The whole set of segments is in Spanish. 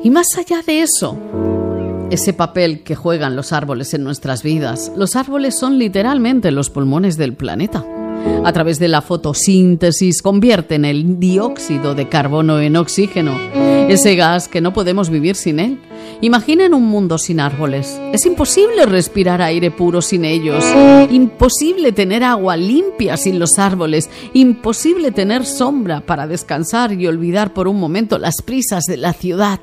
Y más allá de eso, ese papel que juegan los árboles en nuestras vidas, los árboles son literalmente los pulmones del planeta. A través de la fotosíntesis convierten el dióxido de carbono en oxígeno, ese gas que no podemos vivir sin él. Imaginen un mundo sin árboles. Es imposible respirar aire puro sin ellos, imposible tener agua limpia sin los árboles, imposible tener sombra para descansar y olvidar por un momento las prisas de la ciudad.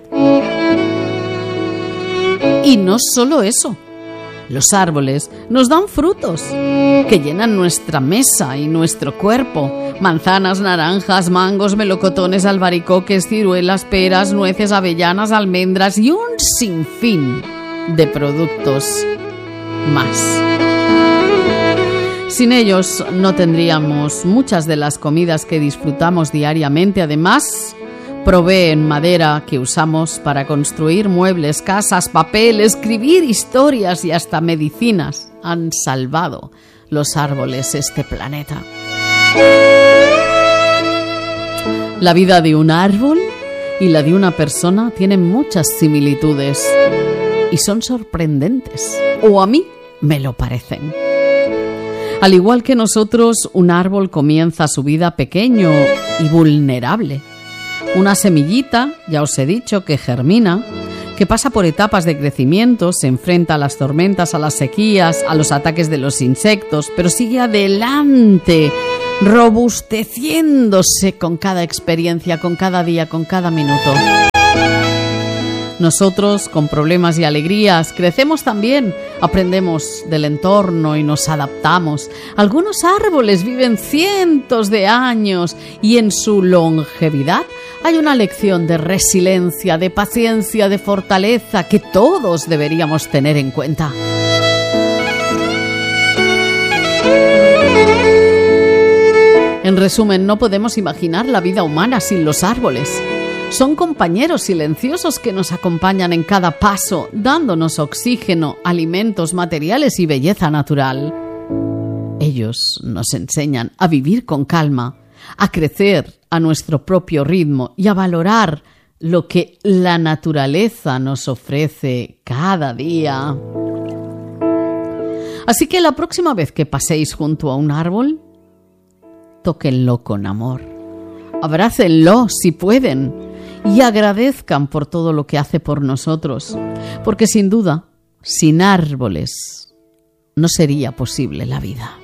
Y no solo eso. Los árboles nos dan frutos que llenan nuestra mesa y nuestro cuerpo. Manzanas, naranjas, mangos, melocotones, albaricoques, ciruelas, peras, nueces, avellanas, almendras y un sinfín de productos más. Sin ellos no tendríamos muchas de las comidas que disfrutamos diariamente. Además, proveen madera que usamos para construir muebles, casas, papel, escribir historias y hasta medicinas. Han salvado los árboles este planeta. La vida de un árbol y la de una persona tienen muchas similitudes y son sorprendentes, o a mí me lo parecen. Al igual que nosotros, un árbol comienza su vida pequeño y vulnerable. Una semillita, ya os he dicho, que germina, que pasa por etapas de crecimiento, se enfrenta a las tormentas, a las sequías, a los ataques de los insectos, pero sigue adelante, robusteciéndose con cada experiencia, con cada día, con cada minuto. Nosotros, con problemas y alegrías, crecemos también, aprendemos del entorno y nos adaptamos. Algunos árboles viven cientos de años y en su longevidad hay una lección de resiliencia, de paciencia, de fortaleza que todos deberíamos tener en cuenta. En resumen, no podemos imaginar la vida humana sin los árboles. Son compañeros silenciosos que nos acompañan en cada paso, dándonos oxígeno, alimentos, materiales y belleza natural. Ellos nos enseñan a vivir con calma, a crecer a nuestro propio ritmo y a valorar lo que la naturaleza nos ofrece cada día. Así que la próxima vez que paséis junto a un árbol, tóquenlo con amor, abrácenlo si pueden y agradezcan por todo lo que hace por nosotros, porque sin duda, sin árboles no sería posible la vida.